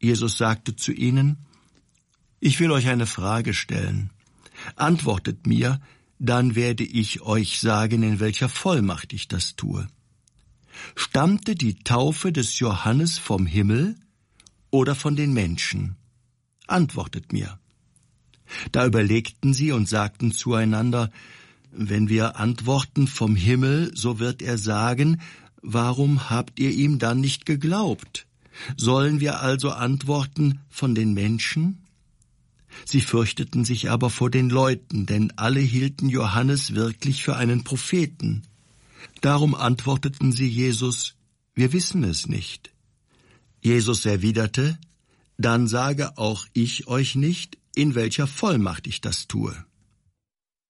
Jesus sagte zu ihnen: Ich will euch eine Frage stellen. Antwortet mir, dann werde ich euch sagen, in welcher Vollmacht ich das tue. Stammte die Taufe des Johannes vom Himmel oder von den Menschen? Antwortet mir. Da überlegten sie und sagten zueinander: Wenn wir antworten vom Himmel, so wird er sagen, warum habt ihr ihm dann nicht geglaubt? Sollen wir also antworten von den Menschen? Sie fürchteten sich aber vor den Leuten, denn alle hielten Johannes wirklich für einen Propheten. Darum antworteten sie Jesus: Wir wissen es nicht. Jesus erwiderte: Dann sage auch ich euch nicht, in welcher Vollmacht ich das tue.